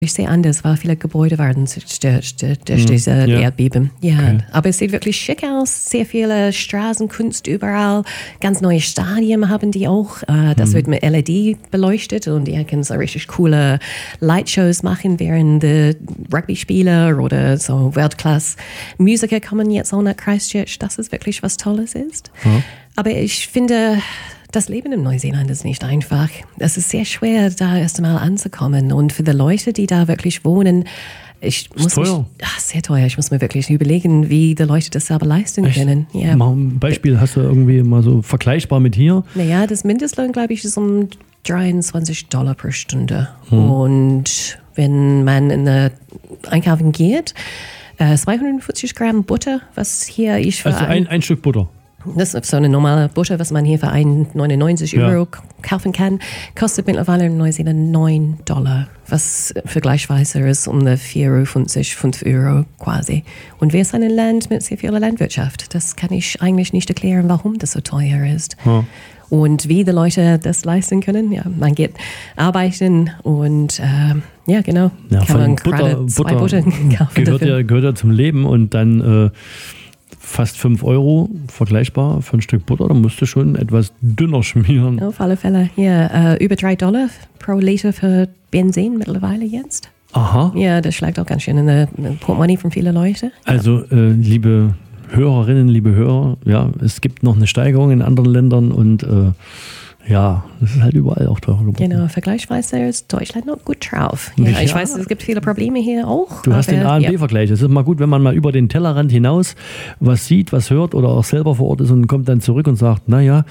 sehr anders, weil viele Gebäude waren zerstört durch diese Erdbeben. Ja, okay. Aber es sieht wirklich schick aus. Sehr viele Straßenkunst überall. Ganz neue Stadien haben die auch. Das wird mit LED beleuchtet und ihr könnt so richtig coole Lightshows machen während der Rugby-Spiele oder so Weltklasse-Musiker kommen jetzt auch nach Christchurch. Das ist wirklich was Tolles ist. Aber ich finde, das Leben in Neuseeland ist nicht einfach. Es ist sehr schwer, da erst einmal anzukommen. Und für die Leute, die da wirklich wohnen, sehr teuer. Ich muss mir wirklich überlegen, wie die Leute das selber leisten können. Ja. Mal ein Beispiel, hast du irgendwie mal so vergleichbar mit hier? Naja, das Mindestlohn, glaube ich, ist um $23 pro Stunde. Und wenn man in der Einkaufen geht, 240 Gramm Butter, was hier ich für ein Stück Butter. Das ist so eine normale Butter, was man hier für 1,99 Euro kaufen kann, kostet mittlerweile in Neuseeland $9, was vergleichsweise ist um die 4,50 Euro quasi. Und wir sind ein Land mit sehr viel Landwirtschaft. Das kann ich eigentlich nicht erklären, warum das so teuer ist. Und wie die Leute das leisten können, ja, man geht arbeiten und ja, genau, kann man gerade 2 Butter kaufen. Gehört ja zum Leben und dann fast 5 Euro, vergleichbar für ein Stück Butter, da musst du schon etwas dünner schmieren. Auf alle Fälle, ja. Über $3 pro Liter für Benzin mittlerweile jetzt. Aha. Ja, das schlägt auch ganz schön in der Portemonnaie von vielen Leuten. Also, liebe Hörerinnen, liebe Hörer, ja, es gibt noch eine Steigerung in anderen Ländern und ja, es ist halt überall auch teurer geworden. Genau, vergleichsweise ist Deutschland noch gut drauf. Ja, ich weiß, es gibt viele Probleme hier auch. Du hast den A- und B-Vergleich. Es ist mal gut, wenn man mal über den Tellerrand hinaus was sieht, was hört oder auch selber vor Ort ist und kommt dann zurück und sagt, naja,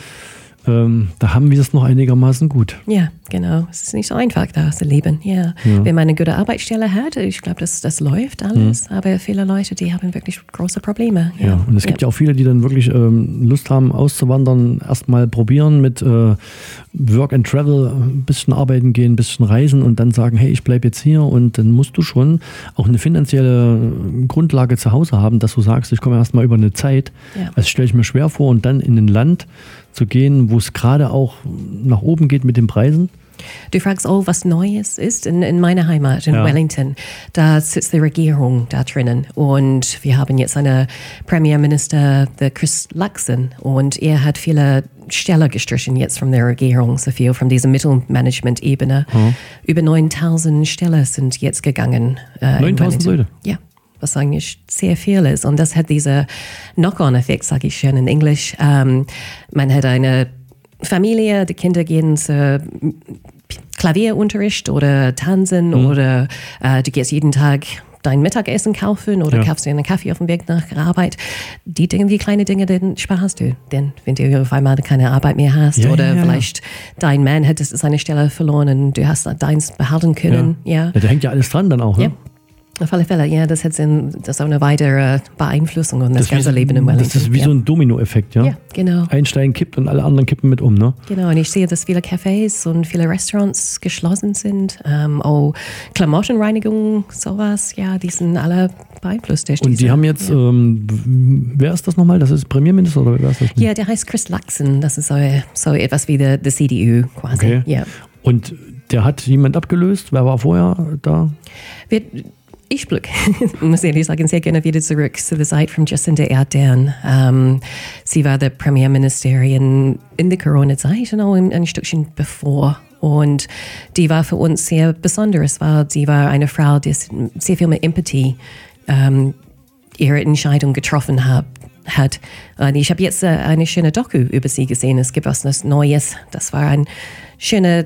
da haben wir es noch einigermaßen gut. Ja, genau. Es ist nicht so einfach, da zu leben. Ja. Wenn man eine gute Arbeitsstelle hat, ich glaube, das läuft alles. Aber viele Leute, die haben wirklich große Probleme. Ja, und es gibt ja auch viele, die dann wirklich Lust haben, auszuwandern, erstmal probieren mit Work and Travel, ein bisschen arbeiten gehen, ein bisschen reisen und dann sagen, hey, ich bleibe jetzt hier. Und dann musst du schon auch eine finanzielle Grundlage zu Hause haben, dass du sagst, ich komme erstmal über eine Zeit. Ja. Also stelle ich mir schwer vor und dann in ein Land zu gehen, wo es gerade auch nach oben geht mit den Preisen? Du fragst auch, was Neues ist in meiner Heimat, in Wellington. Da sitzt die Regierung da drinnen und wir haben jetzt einen Premierminister, der Chris Luxon, und er hat viele Stellen gestrichen jetzt von der Regierung, so viel von dieser Mittelmanagement-Ebene. Über 9.000 Stellen sind jetzt gegangen. 9.000 Leute? Ja. Was eigentlich sehr viel ist. Und das hat diese Knock-on-Effekt, sage ich schon in Englisch. Man hat eine Familie, die Kinder gehen zu Klavierunterricht oder tanzen oder du gehst jeden Tag dein Mittagessen kaufen oder kaufst dir einen Kaffee auf dem Weg nach Arbeit. Die kleinen Dinge, den sparst du. Denn wenn du auf einmal keine Arbeit mehr hast oder vielleicht dein Mann hat seine Stelle verloren und du hast deins behalten können. Ja. Da hängt ja alles dran dann auch, ne? Auf alle Fälle, ja, das hat auch eine weitere Beeinflussung und das ganze Leben in Wellington. Das ist wie so ein Dominoeffekt, ja? Ja, genau. Ein Stein kippt und alle anderen kippen mit um, ne? Genau, und ich sehe, dass viele Cafés und viele Restaurants geschlossen sind. Auch Klamottenreinigung, sowas, ja, die sind alle beeinflusst durch diese. Und die haben jetzt, wer ist das nochmal? Das ist Premierminister oder wer ist das? Ja, der heißt Chris Luxon, das ist so etwas wie der CDU quasi. Okay. Ja. Und der hat jemand abgelöst? Wer war vorher da? Ich muss ehrlich sagen, sehr gerne wieder zurück zu der Zeit von Jacinda Ardern. Sie war die Premierministerin in der Corona-Zeit und auch ein Stückchen bevor. Und die war für uns sehr besonders, weil sie war eine Frau, die sehr viel mit Empathie ihre Entscheidung getroffen hat. Und ich habe jetzt eine schöne Doku über sie gesehen. Es gibt was Neues. Das war eine schöne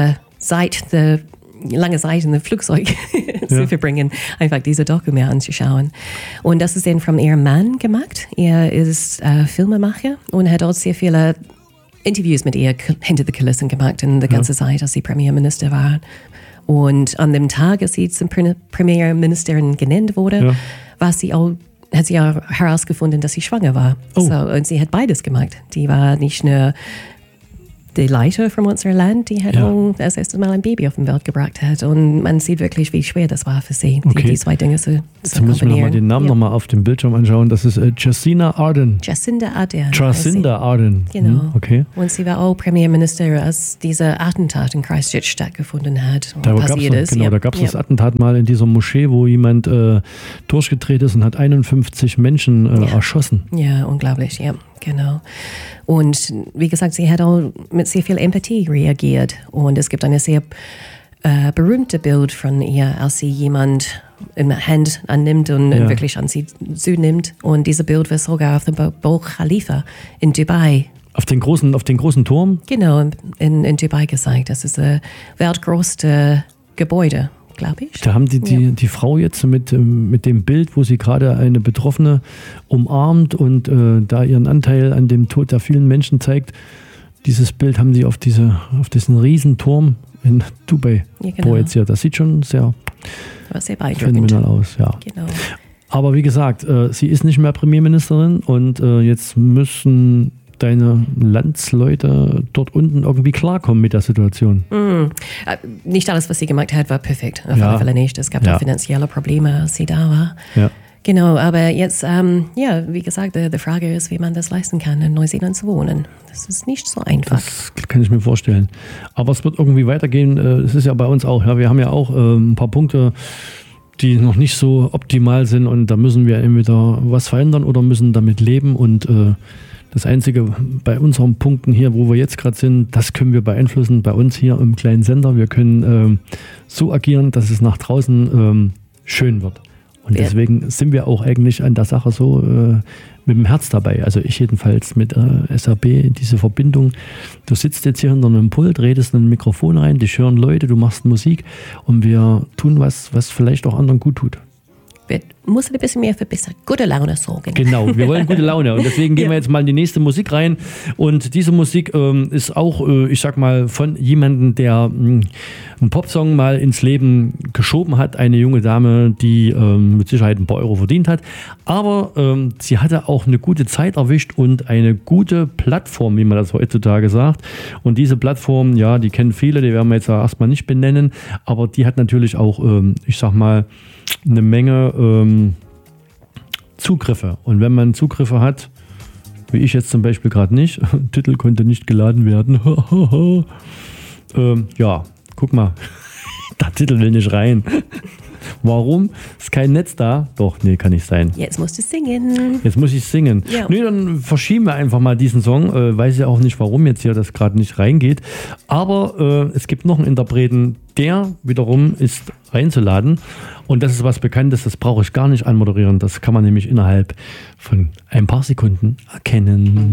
lange Zeit in dem Flugzeug zu verbringen, einfach diese Doku mehr anzuschauen. Und das ist dann von ihrem Mann gemacht. Er ist Filmemacher und hat auch sehr viele Interviews mit ihr hinter den Kulissen gemacht in der ganzen Zeit, als sie Premierminister war. Und an dem Tag, als sie zum Premierministerin genannt wurde, hat sie auch herausgefunden, dass sie schwanger war. Oh. Und sie hat beides gemacht. Die war nicht nur die Leiter von unserem Land, die hat auch das erste Mal ein Baby auf die Welt gebracht hat. Und man sieht wirklich, wie schwer das war für sie, die zwei Dinge zu Jetzt müssen wir nochmal den Namen nochmal auf dem Bildschirm anschauen. Das ist Jacinda Ardern. Jacinda Ardern. Jacinda Ardern. Genau. Okay. Und sie war auch Premierminister, als dieser Attentat in Christchurch stattgefunden hat. Da gab es das Attentat mal in dieser Moschee, wo jemand durchgedreht ist und hat 51 Menschen erschossen. Ja, unglaublich, ja, genau. Und wie gesagt, sie hat auch mit sehr viel Empathie reagiert. Und es gibt eine sehr berühmte Bild von ihr, als sie jemand in der Hand annimmt und wirklich an sie zunimmt. Und dieses Bild wird sogar auf dem Burj Khalifa in Dubai. Auf den großen Turm? Genau, in Dubai gezeigt. Das ist das weltgrößte Gebäude, glaube ich. Da haben die Frau jetzt mit dem Bild, wo sie gerade eine Betroffene umarmt und da ihren Anteil an dem Tod der vielen Menschen zeigt. Dieses Bild haben die auf diesen Riesenturm in Dubai projiziert. Das sieht schon sehr phänomenal aus. Ja. Genau. Aber wie gesagt, sie ist nicht mehr Premierministerin und jetzt müssen deine Landsleute dort unten irgendwie klarkommen mit der Situation. Nicht alles, was sie gemacht hat, war perfekt. Auf alle Fälle nicht. Es gab auch finanzielle Probleme, als sie da war. Ja. Genau, aber jetzt, wie gesagt, die Frage ist, wie man das leisten kann, in Neuseeland zu wohnen. Das ist nicht so einfach. Das kann ich mir vorstellen. Aber es wird irgendwie weitergehen. Es ist ja bei uns auch. Ja, wir haben ja auch ein paar Punkte, die noch nicht so optimal sind und da müssen wir entweder was verändern oder müssen damit leben und das Einzige bei unseren Punkten hier, wo wir jetzt gerade sind, das können wir beeinflussen bei uns hier im kleinen Sender. Wir können so agieren, dass es nach draußen schön wird. Und deswegen sind wir auch eigentlich an der Sache so mit dem Herz dabei. Also ich jedenfalls mit SAB, diese Verbindung. Du sitzt jetzt hier hinter einem Pult, redest in ein Mikrofon rein, dich hören Leute, du machst Musik und wir tun was vielleicht auch anderen gut tut. Wir müssen ein bisschen mehr für gute Laune sorgen. Genau, wir wollen gute Laune und deswegen gehen wir jetzt mal in die nächste Musik rein und diese Musik ist auch, ich sag mal, von jemandem, der einen Popsong mal ins Leben geschoben hat, eine junge Dame, die mit Sicherheit ein paar Euro verdient hat, aber sie hatte auch eine gute Zeit erwischt und eine gute Plattform, wie man das heutzutage sagt, und diese Plattform, ja, die kennen viele, die werden wir jetzt erstmal nicht benennen, aber die hat natürlich auch, ich sag mal, eine Menge Zugriffe. Und wenn man Zugriffe hat, wie ich jetzt zum Beispiel gerade nicht, Titel konnte nicht geladen werden. Ja, guck mal, der Titel will nicht rein. Warum? Ist kein Netz da? Doch, nee, kann nicht sein. Jetzt musst du singen. Jetzt muss ich singen. Ja. Nee, dann verschieben wir einfach mal diesen Song. Weiß ja auch nicht, warum jetzt hier das gerade nicht reingeht. Aber es gibt noch einen Interpreten, der wiederum ist einzuladen. Und das ist was Bekanntes, das brauche ich gar nicht anmoderieren. Das kann man nämlich innerhalb von ein paar Sekunden erkennen.